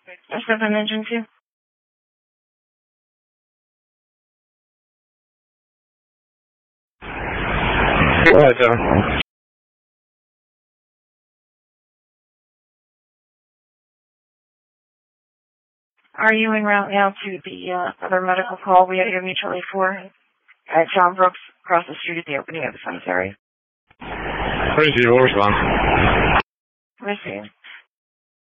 7 engine 2. Right, Are you en route now to the other medical call we had to meet Charlie for at John Brooks across the street at the opening of the cemetery? Receive, we'll respond. Receive.